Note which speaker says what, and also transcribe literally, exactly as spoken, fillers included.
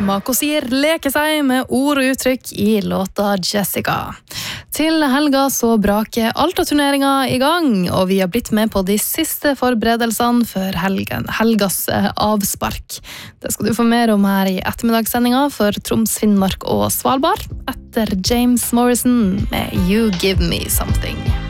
Speaker 1: Mako sier leker seg med ord og uttrykk i låta Jessica. Til helga så braker Alta-turneringen i gang, og vi har blitt med på de siste forberedelsene for helgen, helgas avspark. Det skal du få mer om her i ettermiddagssendinga for Troms, Finnmark og Svalbard, etter James Morrison med You Give Me Something.